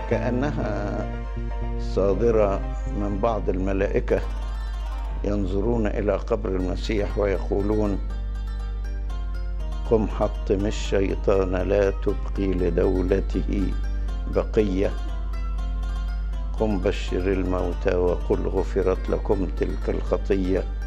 كأنها صادرة من بعض الملائكة ينظرون إلى قبر المسيح ويقولون: قم حطم الشيطان لا تبقي لدولته بقية، قم بشر الموتى وقل غفرت لكم تلك الخطية.